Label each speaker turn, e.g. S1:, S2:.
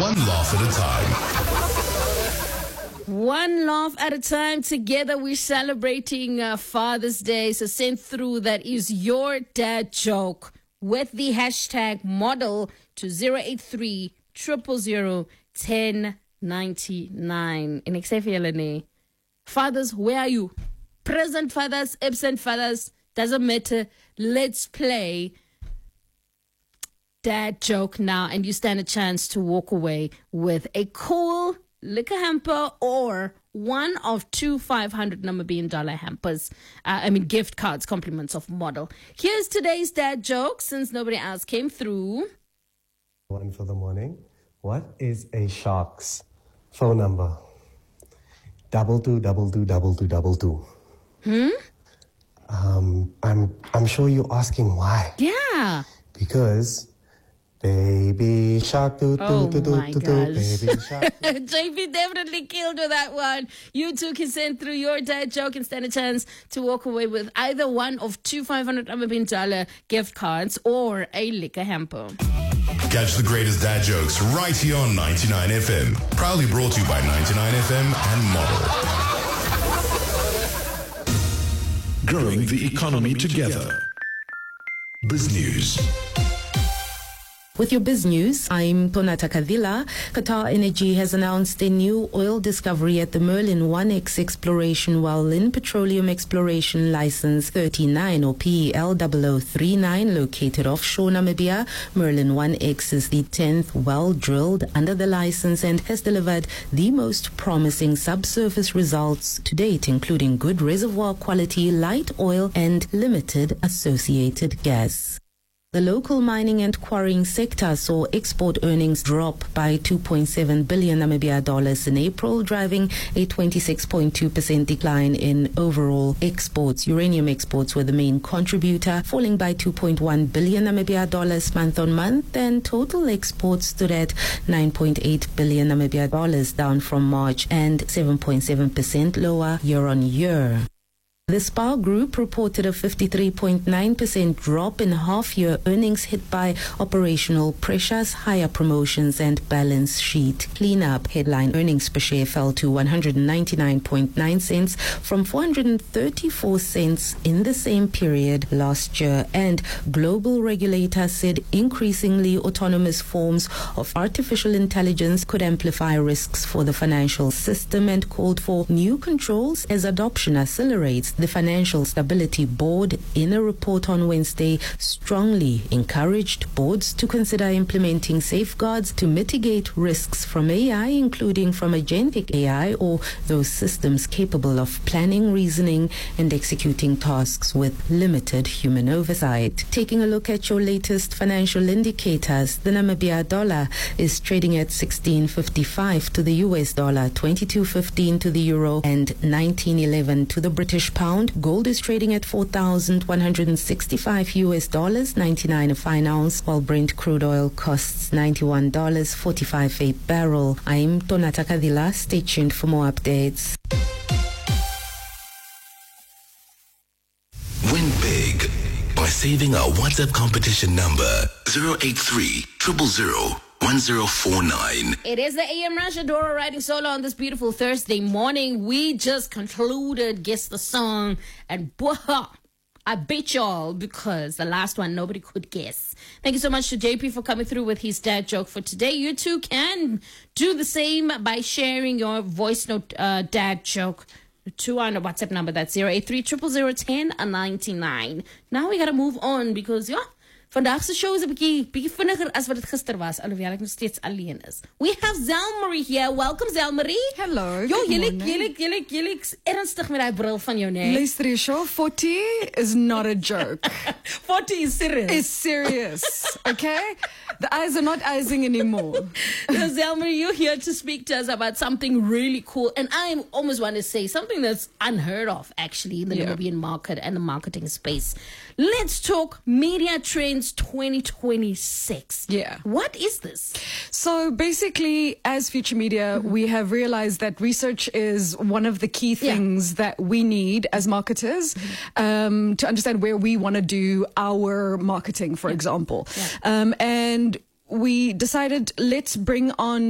S1: One laugh at a time.
S2: One laugh at a time. Together we're celebrating Father's Day. So send through that is your dad joke with the hashtag model to 083 000 1099. In XFLNA. Fathers, where are you? Present fathers, absent fathers, doesn't matter. Let's play dad joke now, and you stand a chance to walk away with a cool liquor hamper or one of two 500 $1 hampers. Gift cards, compliments of model. Here's today's dad joke, since nobody else came through.
S3: One for the morning. What is a shark's phone number? 22222222. I'm sure you're asking why.
S2: Yeah.
S3: Because baby shark do
S2: Oh
S3: do do
S2: my
S3: do do
S2: gosh.
S3: baby shark.
S2: JP definitely killed with that one. You too can send through your dad joke and stand a chance to walk away with either one of two 500 $1 gift cards or a liquor hamper.
S1: Catch the greatest dad jokes right here on 99 FM. Proudly brought to you by 99 FM and Model. Growing the economy together. Biz News.
S4: With your biz news, I'm Tonata Kadila. Qatar Energy has announced a new oil discovery at the Merlin 1X exploration well in Petroleum Exploration License 39 or PEL 0039 located offshore Namibia. Merlin 1X is the 10th well drilled under the license and has delivered the most promising subsurface results to date, including good reservoir quality, light oil and limited associated gas. The local mining and quarrying sector saw export earnings drop by 2.7 billion Namibia dollars in April, driving a 26.2% decline in overall exports. Uranium exports were the main contributor, falling by 2.1 billion Namibia dollars month on month, and total exports stood at 9.8 billion Namibia dollars, down from March and 7.7% lower year on year. The Spar Group reported a 53.9% drop in half-year earnings hit by operational pressures, higher promotions and balance sheet cleanup. Headline earnings per share fell to 199.9 cents from 434 cents in the same period last year. And global regulators said increasingly autonomous forms of artificial intelligence could amplify risks for the financial system and called for new controls as adoption accelerates. The Financial Stability Board, in a report on Wednesday, strongly encouraged boards to consider implementing safeguards to mitigate risks from AI, including from agentic AI or those systems capable of planning, reasoning, and executing tasks with limited human oversight. Taking a look at your latest financial indicators, the Namibia dollar is trading at 16.55 to the US dollar, 22.15 to the euro, and 19.11 to the British pound. Gold is trading at 4,165 US dollars, 99 a fine ounce, while Brent crude oil costs $91.45 a barrel. I'm Tonata Kadila. Stay tuned for more updates.
S1: Win big by saving our WhatsApp competition number 083 000 1049.
S2: It is the AM Rush, Adora riding solo on this beautiful Thursday morning. We just concluded Guess the Song, and I bet y'all, because the last one nobody could guess. Thank you so much to JP for coming through with his dad joke for today. You too can do the same by sharing your voice note dad joke to our WhatsApp number. That's 083 000 1099. Now we gotta move on because vandaag se show is 'n bietjie vinniger as wat dit gister was, alhoewel ek nog steeds alleen is. We have Zelmarie here. Welcome, Zelmarie.
S5: Hello.
S2: Jo,
S5: good
S2: jy
S5: morning.
S2: lyk ernstig met daai bril van jou, nee.
S5: Luister jy, show 40 is not a joke.
S2: 40 is serious.
S5: It's serious, okay? The eyes are not eyesing anymore.
S2: So, Zelmarie, you're here to speak to us about something really cool, and I almost want to say something that's unheard of, actually, in the Namibian market and the marketing space. Let's talk Media Trends 2026.
S5: Yeah.
S2: What is this?
S5: So basically, as Future Media, we have realized that research is one of the key things that we need as marketers to understand where we want to do our marketing, for example. And we decided, let's bring on